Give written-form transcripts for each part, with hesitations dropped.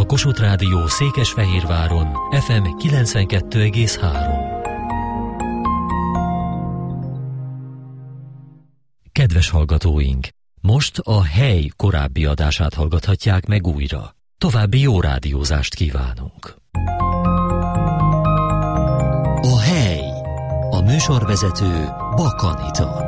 A Kossuth Rádió Székesfehérváron FM 92,3. Kedves hallgatóink! Most a Hely korábbi adását hallgathatják meg újra. További jó rádiózást kívánunk! A Hely. A műsorvezető Bak Anita.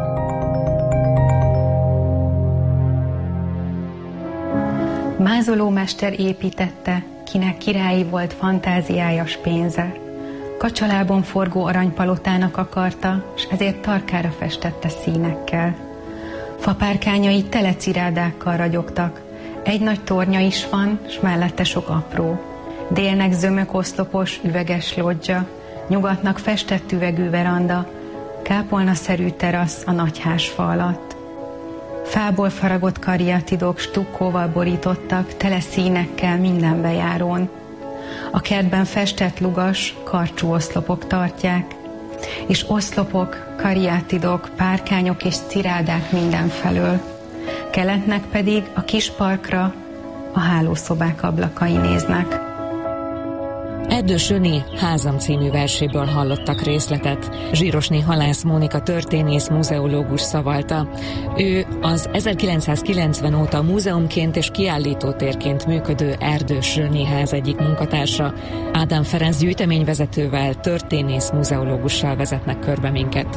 Mázolómester építette, kinek királyi volt fantáziája s pénze. Kacsalábon forgó aranypalotának akarta, s ezért tarkára festette színekkel. Fapárkányai tele cirádákkal ragyogtak, egy nagy tornya is van, s mellette sok apró. Délnek zömök oszlopos, üveges lodzsa, nyugatnak festett üvegű veranda, kápolnaszerű terasz a nagyházfa alatt. Fából faragott kariatidok stukkóval borítottak, tele színekkel minden bejárón. A kertben festett lugas, karcsú oszlopok tartják, és oszlopok, kariatidok, párkányok és cirádák mindenfelől. Keletnek pedig a kis parkra a hálószobák ablakai néznek. Erdős Röni Házam című verséből hallottak részletet. Zsírosné Halász Mónika történész, muzeológus szavalta. Ő az 1990 óta múzeumként és kiállítótérként működő Erdős Röni ház egyik munkatársa. Ádám Ferenc gyűjteményvezetővel, történész, muzeológussal vezetnek körbe minket.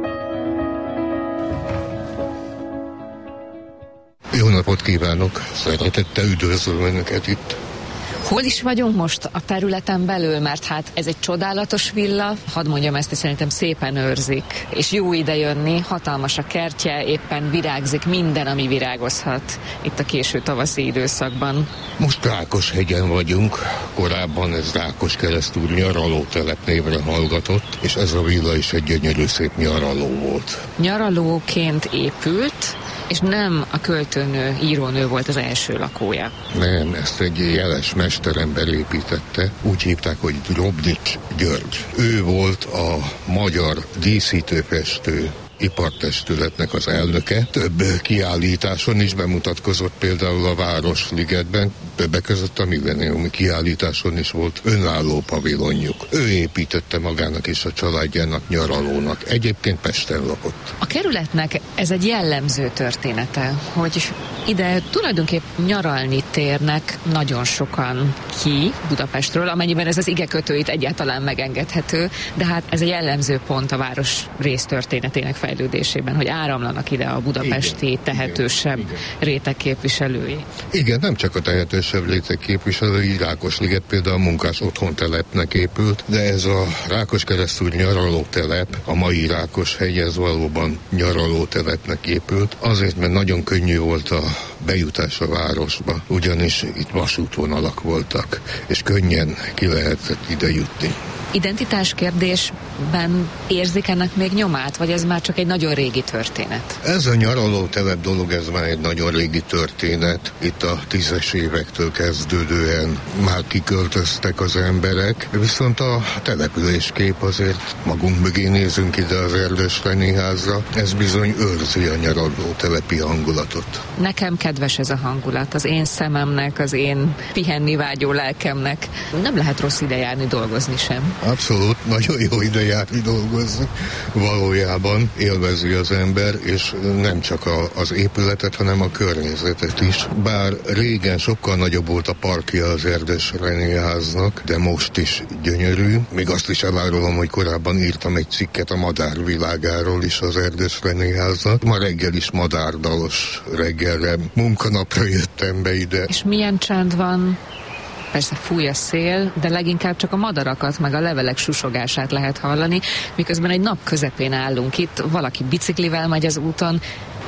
Jó napot kívánok! Szeretettel üdvözlöm Önöket itt. Hol is vagyunk most a területen belül, mert hát ez egy csodálatos villa, hadd mondjam ezt, hogy szerintem szépen őrzik, és jó ide jönni, hatalmas a kertje, éppen virágzik minden, ami virágozhat itt a késő tavaszi időszakban. Most Rákoshegyen vagyunk, korábban ez Rákoskeresztúr nyaralótelep névre hallgatott, és ez a villa is egy gyönyörű szép nyaraló volt. Nyaralóként épült, és nem a költőnő, írónő volt az első lakója. Nem, ezt egy jeles mesterember építette, úgy hívták, hogy Drobnics György. Ő volt a magyar díszítőfestő ipartestületnek az elnöke. Több kiállításon is bemutatkozott, például a Városligetben, többek között a milleniumi kiállításon is volt önálló pavilonjuk. Ő építette magának és a családjának nyaralónak. Egyébként Pesten lakott. A kerületnek ez egy jellemző története, hogy ide tulajdonképp nyaralni térnek nagyon sokan ki Budapestről, amennyiben ez az igekötőit egyáltalán megengedhető, de hát ez egy jellemző pont a város résztörténetének fejlődésében, hogy áramlanak ide a budapesti tehetősebb réteg képviselői. Igen, nem csak a tehetősebb réteg képviselői, Rákosliget például a munkás otthontelepnek épült, de ez a Rákoskeresztúr nyaralótelep, a mai Rákoshegy, ez valóban nyaralótelepnek épült, azért, mert nagyon könnyű volt a bejutás a városba, ugyanis itt vasútvonalak voltak, és könnyen ki lehetett ide jutni. Identitás kérdésben érzik ennek még nyomát, vagy ez már csak egy nagyon régi történet? Ez a nyaralótelep dolog, ez már egy nagyon régi történet. Itt a 10-es évektől kezdődően már kiköltöztek az emberek, viszont a településkép azért magunk mögé nézünk ide az Erdős Röni házra, ez bizony őrzi a nyaralótelepi hangulatot. Nekem kedves ez a hangulat, az én szememnek, az én pihenni vágyó lelkemnek. Nem lehet rossz ide járni dolgozni sem. Abszolút, nagyon jó ide járni dolgozni. Valójában élvezi az ember, és nem csak az épületet, hanem a környezetet is. Bár régen sokkal nagyobb volt a parkja az Erdős Röni háznak, de most is gyönyörű. Még azt is elárulom, hogy korábban írtam egy cikket a madárvilágáról is az Erdős Röni háznak. Ma reggel is madárdalos reggelre, munkanapra jöttem be ide. És milyen csend van? Persze fúj a szél, de leginkább csak a madarakat, meg a levelek susogását lehet hallani, miközben egy nap közepén állunk itt, valaki biciklivel megy az úton.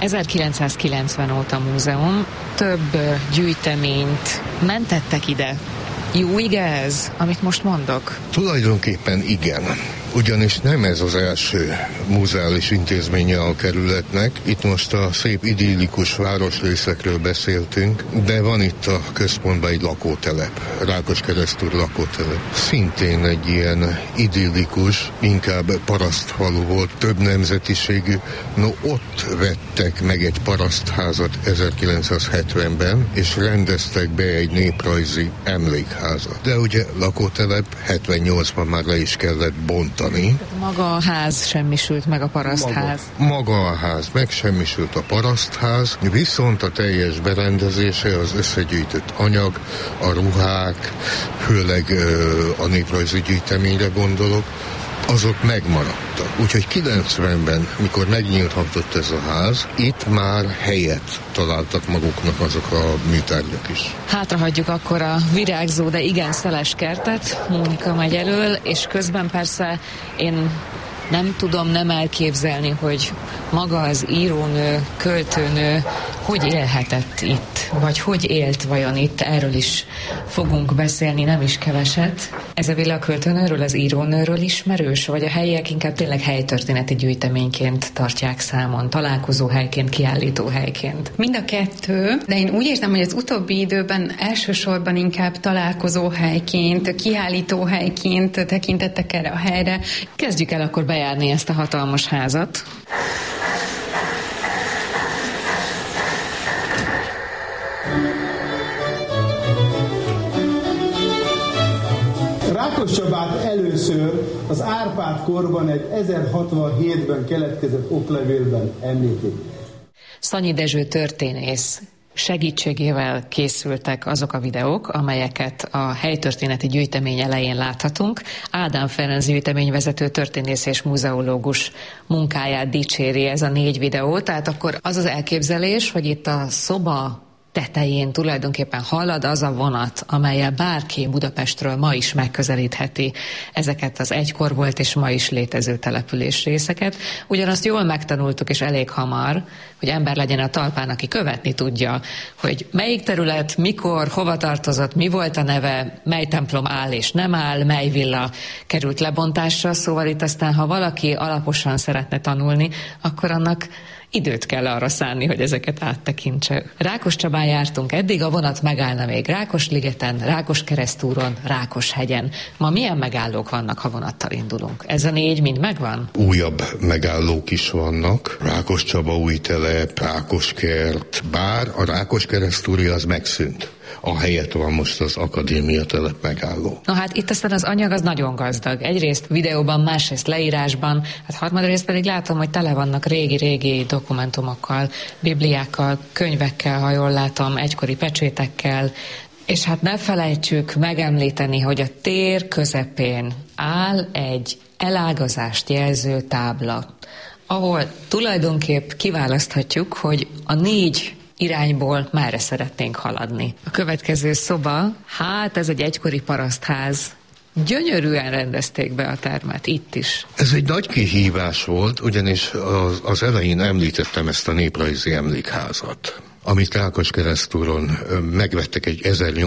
1990 óta múzeum, több gyűjteményt mentettek ide. Jó ige ez, amit most mondok? Tulajdonképpen igen. ugyanis nem ez az első múzeális intézménye a kerületnek. Itt most a szép idillikus városrészekről beszéltünk, de van itt a központban egy lakótelep, Rákoskeresztúr lakótelep. Szintén egy ilyen idillikus, inkább parasztfalu volt, több nemzetiségű. No, ott vettek meg egy parasztházat 1970-ben, és rendeztek be egy néprajzi emlékházat. De ugye lakótelep 78-ban már le is kellett bontani. Maga a ház semmisült meg, a parasztház. Maga a ház megsemmisült, a parasztház, viszont a teljes berendezése, az összegyűjtött anyag, a ruhák, főleg a néprajzi gyűjteményre gondolok, azok megmaradtak. Úgyhogy 90-ben, mikor megnyílhatott ez a ház, itt már helyet találtak maguknak azok a műtárgyak is. Hátrahagyjuk akkor a virágzó, de igen szeles kertet, Mónika megy elől, és közben persze én nem tudom nem elképzelni, hogy maga az írónő, költőnő hogy élhetett itt, vagy hogy élt vajon itt, erről is fogunk beszélni, nem is keveset. Ez a villa a költőnőről, az írónőről ismerős, vagy a helyiek inkább tényleg helytörténeti gyűjteményként tartják számon, találkozóhelyként, kiállítóhelyként? Mind a kettő, de én úgy érzem, hogy az utóbbi időben elsősorban inkább találkozóhelyként, kiállítóhelyként tekintettek erre a helyre. Kezdjük el akkor bejárni ezt a hatalmas házat. Rákoscsabát először az Árpád-korban egy 1067-ben keletkezett oklevélben említik. Szanyi Dezső történész segítségével készültek azok a videók, amelyeket a helytörténeti gyűjtemény elején láthatunk. Ádám Ferenc gyűjteményvezető történész és muzeológus munkáját dicséri ez a 4 videó. Tehát akkor az az elképzelés, hogy itt a szoba tetején tulajdonképpen halad az a vonat, amellyel bárki Budapestről ma is megközelítheti ezeket az egykor volt és ma is létező település részeket. Ugyanazt jól megtanultuk és elég hamar, hogy ember legyen a talpán, aki követni tudja, hogy melyik terület, mikor, hova tartozott, mi volt a neve, mely templom áll és nem áll, mely villa került lebontásra, szóval itt aztán, ha valaki alaposan szeretne tanulni, akkor annak időt kell arra szánni, hogy ezeket áttekintse. Rákoscsabán jártunk eddig, a vonat megállna még Rákosligeten, Rákoskeresztúron, Rákoshegyen. Ma milyen megállók vannak, ha vonattal indulunk? Ez a 4 mind megvan? Újabb megállók is vannak. Rákoscsaba, Újtelep, Rákoskert, bár a Rákoskeresztúri az megszűnt. A helyett van most az Akadémia telep megálló. Na hát itt aztán az anyag az nagyon gazdag. Egyrészt videóban, másrészt leírásban, hát harmadrészt pedig látom, hogy tele vannak régi-régi dokumentumokkal, bibliákkal, könyvekkel, ha jól látom, egykori pecsétekkel, és hát ne felejtsük megemlíteni, hogy a tér közepén áll egy elágazást jelző tábla, ahol tulajdonképp kiválaszthatjuk, hogy a 4 irányból merre szeretnénk haladni. A következő szoba, hát ez egy egykori parasztház. Gyönyörűen rendezték be a termet, itt is. Ez egy nagy kihívás volt, ugyanis az elején említettem ezt a néprajzi emlékházat, amit Rákoskeresztúron megvettek egy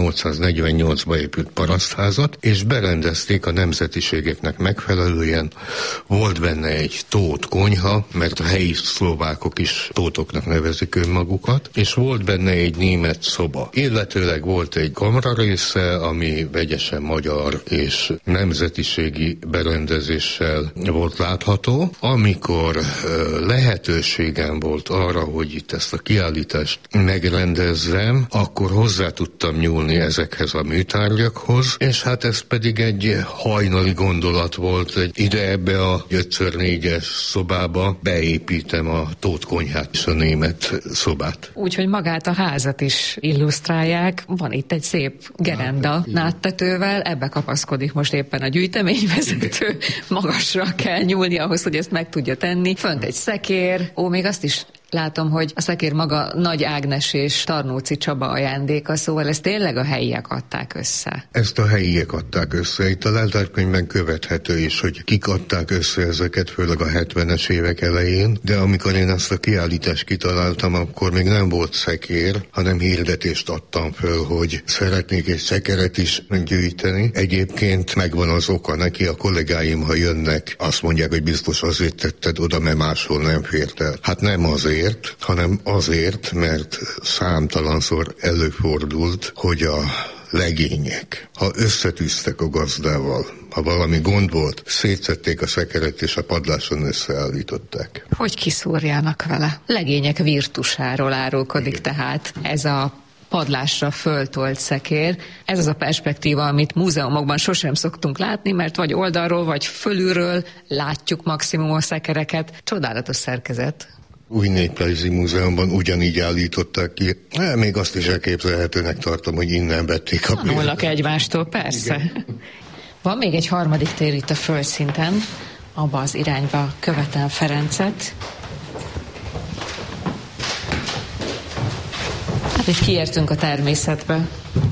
1848-ba épült parasztházat, és berendezték a nemzetiségeknek megfelelően. Volt benne egy tót konyha, mert a helyi szlovákok is tótoknak nevezik önmagukat, és volt benne egy német szoba. Illetőleg volt egy kamra része, ami vegyesen magyar és nemzetiségi berendezéssel volt látható. Amikor lehetőségem volt arra, hogy itt ezt a kiállítást megrendezzem, akkor hozzá tudtam nyúlni ezekhez a műtárgyakhoz, és hát ez pedig egy hajnali gondolat volt, hogy ide ebbe a 5x4-es szobába beépítem a Tóth konyhát és a német szobát. Úgyhogy magát a házat is illusztrálják. Van itt egy szép gerenda náttetővel, ebbe kapaszkodik most éppen a gyűjteményvezető. Magasra kell nyúlni ahhoz, hogy ezt meg tudja tenni. Fönt egy szekér, még azt is Látom, hogy a szekér maga Nagy Ágnes és Tarnóci Csaba ajándéka, szóval ezt tényleg a helyiek adták össze. Ezt a helyiek adták össze. Itt a leltárkönyvben követhető is, hogy kik adták össze ezeket, főleg a 70-es évek elején, de amikor én ezt a kiállítást kitaláltam, akkor még nem volt szekér, hanem hirdetést adtam föl, hogy szeretnék egy szekeret is gyűjteni. Egyébként megvan az oka neki, a kollégáim, ha jönnek, azt mondják, hogy biztos azért tetted oda, mert máshol nem fért el. Hát nem azért, hanem azért, mert számtalanszor előfordult, hogy a legények, ha összetűztek a gazdával, ha valami gond volt, szétszedték a szekeret és a padláson összeállították. Hogy kiszúrjának vele? Legények virtusáról árulkodik tehát ez a padlásra föltolt szekér. Ez az a perspektíva, amit múzeumokban sosem szoktunk látni, mert vagy oldalról, vagy fölülről látjuk maximum a szekereket. Csodálatos szerkezet. Új Néprajzi Múzeumban ugyanígy állították ki. Még azt is elképzelhetőnek tartom, hogy innen vették a példát. Tanulnak egymástól, persze. Igen. Van még egy harmadik tér itt a földszinten, abba az irányba követem Ferencet. Hát itt kiértünk a természetbe.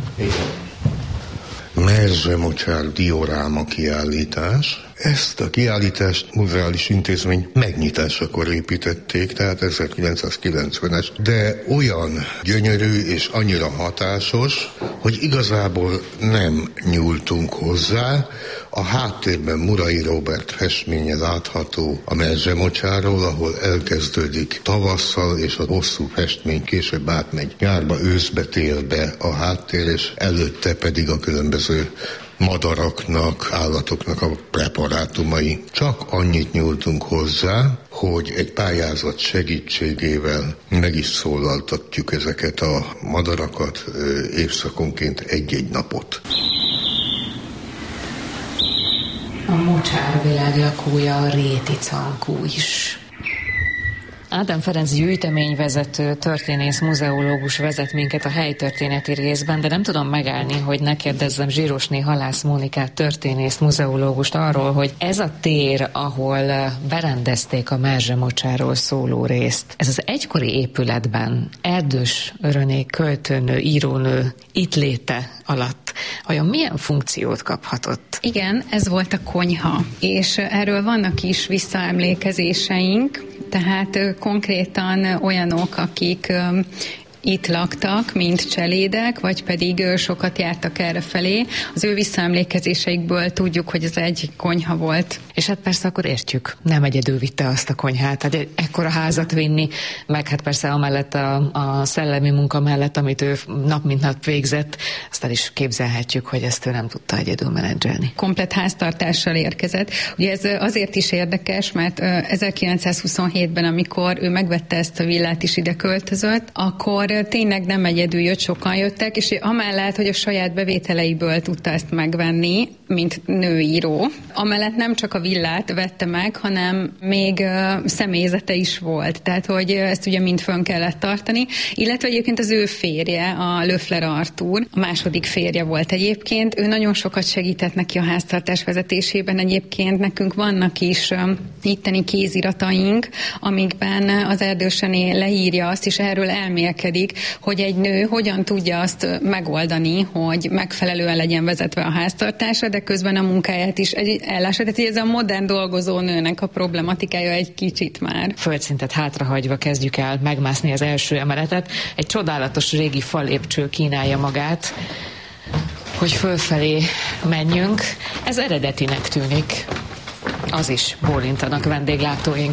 Merzsemocsár dioráma kiállítás. Ezt a kiállítást muzeális intézmény megnyitásakor építették, tehát 1990-es, de olyan gyönyörű és annyira hatásos, hogy igazából nem nyúltunk hozzá. A háttérben Murai Róbert festménye látható a Merzsemocsáról, ahol elkezdődik tavasszal, és a hosszú festmény később átmegy nyárba, őszbe, télbe a háttér, és előtte pedig a különböző madaraknak, állatoknak a preparátumai. Csak annyit nyúltunk hozzá, hogy egy pályázat segítségével meg is szólaltatjuk ezeket a madarakat évszakonként egy-egy napot. A mocsár világlakója a réti cankú is. Ádám Ferenc gyűjteményvezető, történész, muzeológus vezet minket a helytörténeti részben, de nem tudom megállni, hogy ne kérdezzem Zsirosné Halász Mónikát, történészt, muzeológust arról, hogy ez a tér, ahol berendezték a Merzsemocsáról szóló részt, ez az egykori épületben Erdős Öröné költőnő, írónő itt léte alatt vajon milyen funkciót kaphatott? Igen, ez volt a konyha, és erről vannak is visszaemlékezéseink, tehát konkrétan olyanok, akik itt laktak, mint cselédek, vagy pedig sokat jártak errefelé. Az ő visszaemlékezéseikből tudjuk, hogy ez egy konyha volt. És hát persze akkor értjük, nem egyedül vitte azt a konyhát, tehát ekkora házat vinni, meg hát persze amellett a szellemi munka mellett, amit ő nap mint nap végzett, azt el is képzelhetjük, hogy ezt ő nem tudta egyedül menedzselni. Komplett háztartással érkezett. Ugye ez azért is érdekes, mert 1927-ben, amikor ő megvette ezt a villát és ide költözött, akkor tényleg nem egyedül jött, sokan jöttek, és amellett, hogy a saját bevételeiből tudta ezt megvenni, mint nőíró, amellett nem csak a villát vette meg, hanem még személyzete is volt. Tehát, hogy ezt ugye mind fönn kellett tartani. Illetve egyébként az ő férje, a Löffler Artúr, a második férje volt egyébként. Ő nagyon sokat segített neki a háztartás vezetésében. Egyébként nekünk vannak is itteni kézirataink, amikben az Erdősené leírja azt, és erről elmélkedik, hogy egy nő hogyan tudja azt megoldani, hogy megfelelően legyen vezetve a háztartása, de közben a munkáját is ellássa. Tehát ez a modern dolgozó nőnek a problematikája egy kicsit már. Földszintet hátrahagyva kezdjük el megmászni az első emeletet. Egy csodálatos régi falépcső kínálja magát, hogy fölfelé menjünk. Ez eredetinek tűnik. Az is bólintanak vendéglátóink.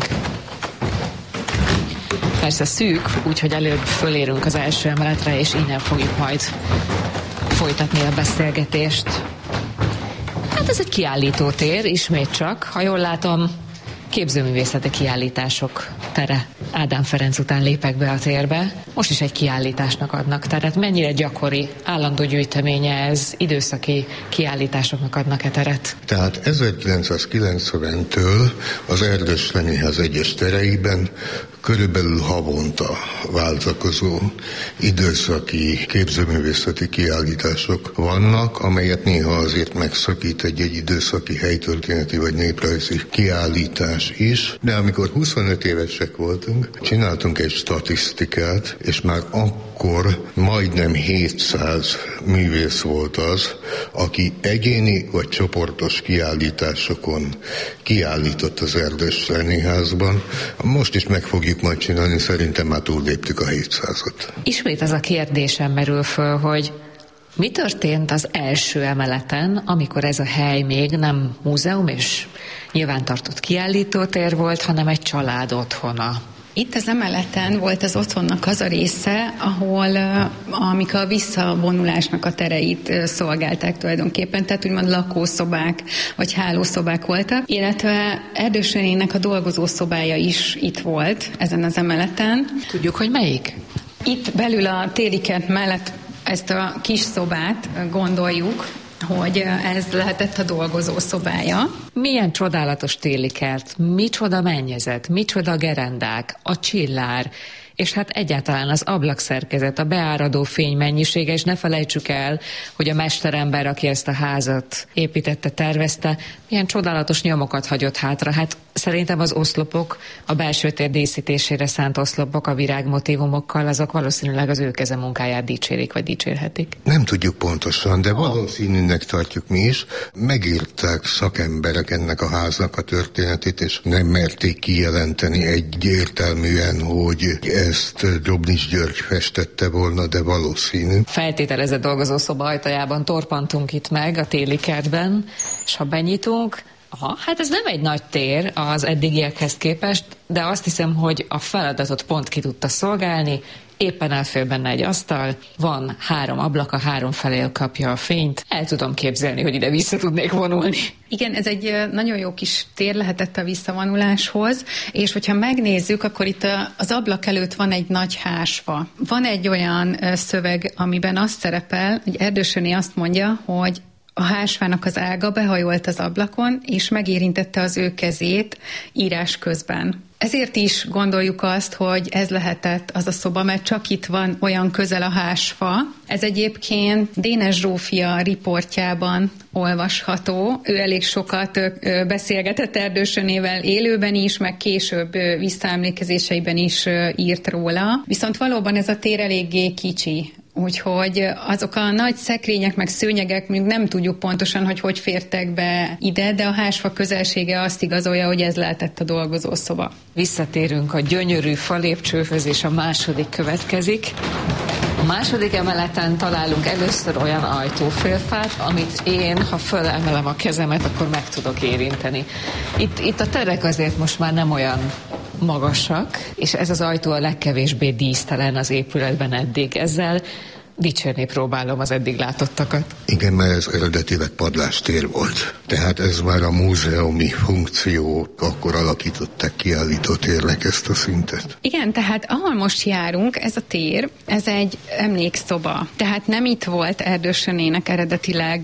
Persze szűk, úgyhogy előbb fölérünk az első emeletre, és innen fogjuk majd folytatni a beszélgetést. Hát ez egy kiállítótér, ismét csak, ha jól látom, képzőművészeti kiállítások tere. Ádám Ferenc után lépek be a térbe. Most is egy kiállításnak adnak teret. Mennyire gyakori, állandó gyűjteménye ez, időszaki kiállításoknak adnak-e teret? Tehát 1990-től az Erdős Renéház egyes tereiben körülbelül havonta váltakozó időszaki képzőművészeti kiállítások vannak, amelyet néha azért megszakít egy időszaki helytörténeti vagy néprajzi kiállítás is, de amikor 25 évesre idősek voltunk. Csináltunk egy statisztikát, és már akkor majdnem 700 művész volt az, aki egyéni vagy csoportos kiállításokon kiállított az Erdős Szénházban. Most is meg fogjuk majd csinálni, szerintem már túlléptük a 700-at. Ismét az a kérdésem merül föl, hogy mi történt az első emeleten, amikor ez a hely még nem múzeum és nyilvántartott kiállítótér volt, hanem egy család otthona? Itt az emeleten volt az otthonnak az a része, ahol amik a visszavonulásnak a tereit szolgálták tulajdonképpen, tehát úgymond lakószobák vagy hálószobák voltak, illetve Erdős Renének a dolgozószobája is itt volt ezen az emeleten. Tudjuk, hogy melyik? Itt belül a téli kert mellett ezt a kis szobát gondoljuk, hogy ez lehetett a dolgozó szobája. Milyen csodálatos téli kert, micsoda mennyezet, micsoda gerendák, a csillár, és hát egyáltalán az ablakszerkezet, a beáradó fény mennyisége, és ne felejtsük el, hogy a mesterember, aki ezt a házat építette, tervezte, milyen csodálatos nyomokat hagyott hátra. Hát szerintem az oszlopok, a belső tér díszítésére szánt oszlopok a virágmotívumokkal, azok valószínűleg az ő kezemunkáját dicsérik, vagy dicsérhetik. Nem tudjuk pontosan, de valószínűnek tartjuk mi is. Megírták szakemberek ennek a háznak a történetét, és nem merték kijelenteni egyértelműen, hogy ezt Dobnics György festette volna, de valószínű. Feltételezett dolgozószoba ajtajában torpantunk itt meg a téli kertben, és ha benyitunk, hát ez nem egy nagy tér az eddigiekhez képest, de azt hiszem, hogy a feladatot pont ki tudta szolgálni. Éppen elfér benne egy asztal, van 3 ablak, a 3 felé kapja a fényt. El tudom képzelni, hogy ide vissza tudnék vonulni. Igen, ez egy nagyon jó kis tér lehetett a visszavonuláshoz, és hogyha megnézzük, akkor itt az ablak előtt van egy nagy hásfa. Van egy olyan szöveg, amiben azt szerepel, hogy Erdős René azt mondja, hogy a hásfának az ága behajolt az ablakon, és megérintette az ő kezét írás közben. Ezért is gondoljuk azt, hogy ez lehetett az a szoba, mert csak itt van olyan közel a hásfa. Ez egyébként Dénes Zsófia riportjában olvasható. Ő elég sokat beszélgetett Erdős Renével élőben is, meg később visszaemlékezéseiben is írt róla. Viszont valóban ez a tér eléggé kicsi. Úgyhogy azok a nagy szekrények meg szőnyegek, még nem tudjuk pontosan, hogy fértek be ide, de a hásfa közelsége azt igazolja, hogy ez lehetett a dolgozószoba. Visszatérünk a gyönyörű falépcsőhöz, és a második következik. A második emeleten találunk először olyan ajtófélfát, amit én, ha fölemelem a kezemet, akkor meg tudok érinteni. Itt a terek azért most már nem olyan magasak, és ez az ajtó a legkevésbé dísztelen az épületben eddig. Ezzel dicsérni próbálom az eddig látottakat. Igen, mert ez eredetileg padlástér volt. Tehát ez már a múzeumi funkció, akkor alakították kiállítótérnek ezt a szintet. Igen, tehát ahol most járunk, ez a tér, ez egy emlékszoba. Tehát nem itt volt Erdős Renének eredetileg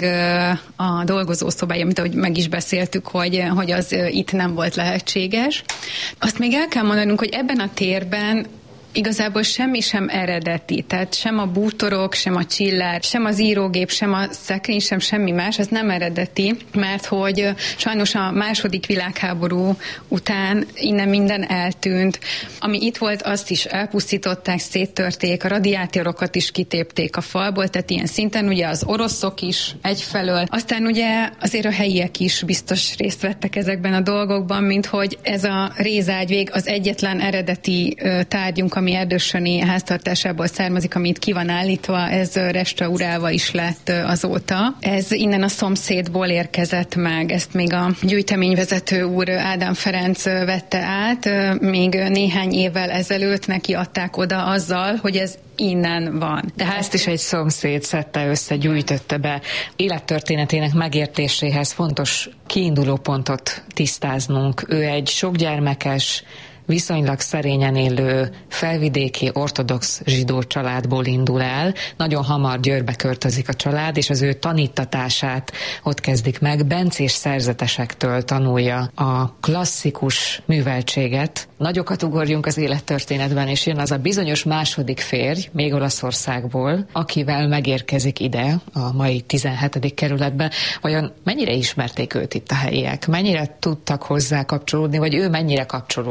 a dolgozószobája, mint ahogy meg is beszéltük, hogy az itt nem volt lehetséges. Azt még el kell mondanunk, hogy ebben a térben igazából semmi sem eredeti, tehát sem a bútorok, sem a csillár, sem az írógép, sem a szekrény, sem semmi más, ez nem eredeti, mert hogy sajnos a második világháború után innen minden eltűnt. Ami itt volt, azt is elpusztították, széttörték, a radiátorokat is kitépték a falból, tehát ilyen szinten ugye az oroszok is egyfelől. Aztán ugye azért a helyiek is biztos részt vettek ezekben a dolgokban, mint hogy ez a rézágyvég az egyetlen eredeti tárgyunk, ami Erdős René háztartásából származik, ami itt ki van állítva, ez restaurálva is lett azóta. Ez innen a szomszédból érkezett meg, ezt még a gyűjteményvezető úr Ádám Ferenc vette át, még néhány évvel ezelőtt neki adták oda azzal, hogy ez innen van. De ezt is egy szomszéd szedte össze, gyűjtötte be. Élettörténetének megértéséhez fontos kiinduló pontot tisztáznunk. Ő egy sokgyermekes, viszonylag szerényen élő, felvidéki, ortodox zsidó családból indul el. Nagyon hamar Győrbe költözik a család, és az ő tanítatását ott kezdik meg. bencés szerzetesektől tanulja a klasszikus műveltséget. Nagyokat ugorjunk az élettörténetben, és jön az a bizonyos második férj, még Olaszországból, akivel megérkezik ide, a mai 17. kerületbe. Vajon mennyire ismerték őt itt a helyiek? Mennyire tudtak hozzá kapcsolódni, vagy ő mennyire kapcsolódott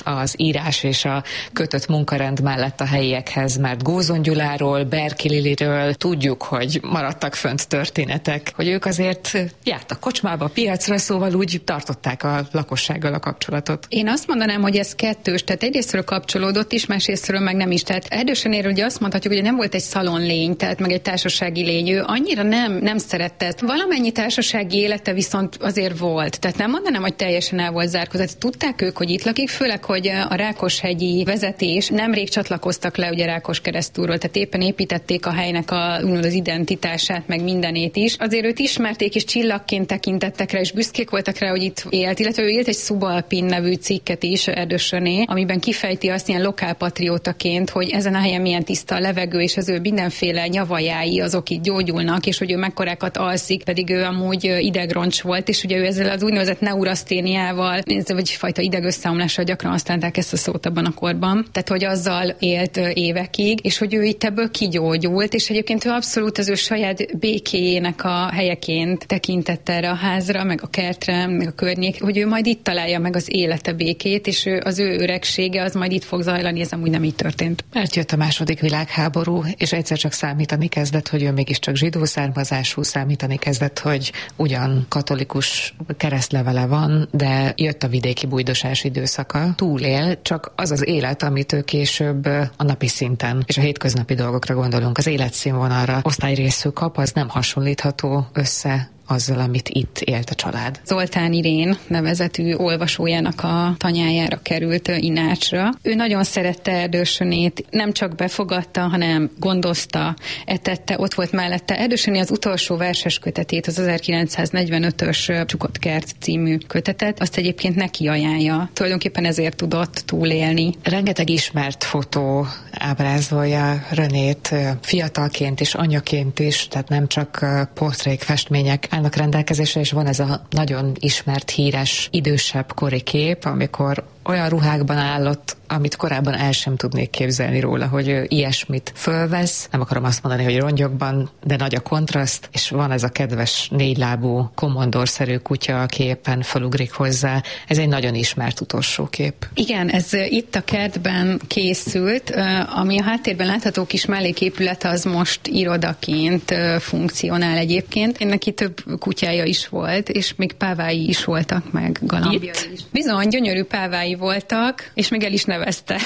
az írás és a kötött munkarend mellett a helyiekhez, mert Gózon Gyuláról, Berki Liliről tudjuk, hogy maradtak fönt történetek, hogy ők azért jártak kocsmába, piacra, szóval úgy tartották a lakossággal a kapcsolatot. Én azt mondanám, hogy ez kettős, tehát egyrésztről kapcsolódott is, másrésztről meg nem is. Tehát Erdősönéről ugye azt mondhatjuk, hogy nem volt egy szalonlény, tehát meg egy társasági lény. Ő annyira nem szerette ezt. Valamennyi társasági élete viszont azért volt. Tehát nem mondanám, hogy teljesen el volt zárkózott. Tudták ők, hogy itt lakik, főleg, hogy a Rákoshegyi vezetés nemrég csatlakoztak le ugye Rákoskeresztúról, tehát éppen építették a helynek az identitását, meg mindenét is. Azért őt ismerték és csillagként tekintettek rá, és büszkék voltak rá, hogy itt élt, illetve ő élt egy Subalpin nevű cikket is Erdősöné, amiben kifejti azt ilyen lokálpatriótaként, hogy ezen a helyen milyen tiszta a levegő, és az ő mindenféle nyavajái azok itt gyógyulnak, és hogy ő mekkorákat alszik, pedig ő amúgy idegroncs volt, és ugye ő ezzel az úgynevezett neuraszténiával, vagy fajta idegösszeomlással gyakran használták ezt a szót abban a korban, tehát hogy azzal élt évekig, és hogy ő itt ebből kigyógyult, és egyébként ő abszolút az ő saját békéjének a helyeként tekintett erre a házra, meg a kertre, meg a környék, hogy ő majd itt találja meg az élete békét, és az ő öregsége az majd itt fog zajlani, ez amúgy nem így történt. Mert jött a második világháború, és egyszer csak számítani kezdett, hogy ő mégiscsak zsidó származású, számítani kezdett, hogy ugyan katolikus keresztlevele van, de jött a vidéki bujdosás időszaka. Túlél, csak az az élet, amit ő később a napi szinten, és a hétköznapi dolgokra gondolunk, az életszínvonalra osztályrészű kap, az nem hasonlítható össze azzal, amit itt élt a család. Zoltán Irén nevezetű olvasójának a tanyájára került Inácsra. Ő nagyon szerette Erdősönét, nem csak befogadta, hanem gondozta, etette, ott volt mellette. Erdősöné az utolsó verses kötetét, az 1945-ös Csukott kert című kötetet, azt egyébként neki ajánlja. Tulajdonképpen ezért tudott túlélni. Rengeteg ismert fotó ábrázolja Renét fiatalként és anyaként is, tehát nem csak portrék, festmények állnak rendelkezésre, és van ez a nagyon ismert, híres, idősebb kori kép, amikor olyan ruhákban állott, amit korábban el sem tudnék képzelni róla, hogy ő ilyesmit fölvesz. Nem akarom azt mondani, hogy rongyokban, de nagy a kontraszt, és van ez a kedves négylábú kommandorszerű kutya, aki éppen felugrik hozzá. Ez egy nagyon ismert utolsó kép. Igen, ez itt a kertben készült, ami a háttérben látható kis melléképület, az most irodaként funkcionál egyébként. Neki több kutyája is volt, és még pávái is voltak, meg galambjai is. Bizony, gyönyörű pávái voltak, és még el is nevezte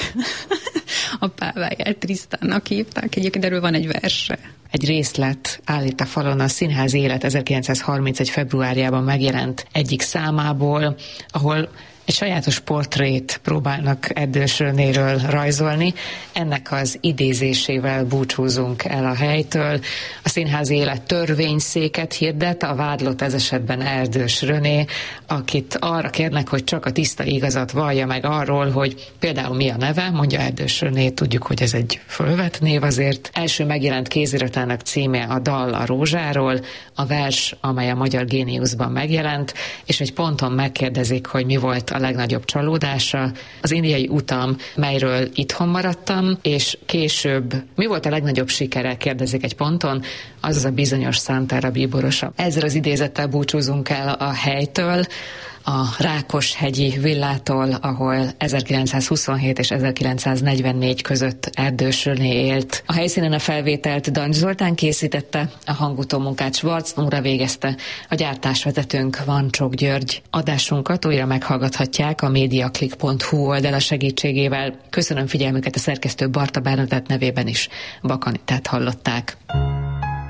a páváját, Trisztánnak hívták. Egyébként erről van egy verse. Egy részlet állít a falon a Színházi Élet 1931. februárjában megjelent egyik számából, ahol egy sajátos portrét próbálnak Erdősönéről rajzolni. Ennek az idézésével búcsúzunk el a helytől. A Színházi Élet törvényszéket hirdet, a vádlott ez esetben Erdős René, akit arra kérnek, hogy csak a tiszta igazat vallja meg arról, hogy például mi a neve, mondja Erdős René, tudjuk, hogy ez egy fölvett név azért. Első megjelent kéziratának címe a Dal a rózsáról, a vers, amely a Magyar Géniuszban megjelent, és egy ponton megkérdezik, hogy mi volt a legnagyobb csalódása, az indiai utam, melyről itthon maradtam, és később mi volt a legnagyobb sikere, kérdezik egy ponton, az a bizonyos Szántára bíborosa. Ezzel az idézettel búcsúzunk el a helytől, a Rákoshegyi villától, ahol 1927 és 1944 között Erdős René élt. A helyszínen a felvételt Dancs Zoltán készítette, a hangutómunkát Schwarz Nóra végezte, a gyártásvezetőnk Vancsok György. Adásunkat újra meghallgathatják a mediaclick.hu oldala segítségével. Köszönöm figyelmüket, a szerkesztő Barta Bernadett nevében is. Bakanitát hallották.